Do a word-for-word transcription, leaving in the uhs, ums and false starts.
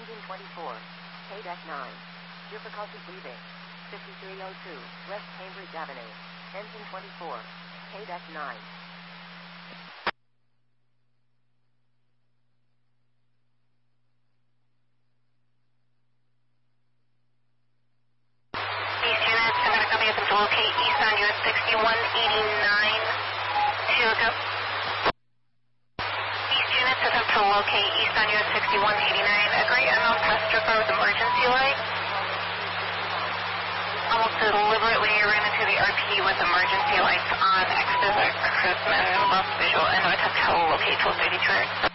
Engine twenty-four. K-Deck nine. Difficulty breathing. fifty-three oh two. West Cambridge Avenue. Engine twenty-four. K-Deck nine. These units, I'm going to come here to locate east on U S sixty-one eighty-nine. To go. These units attempt to locate east on U S sixty-one eighty-nine. A great unknown passenger car with emergency light. Almost deliberately ran into the R P with emergency lights on. Exit Craftsman, lost visual, and attempt to locate twelve eighty-two.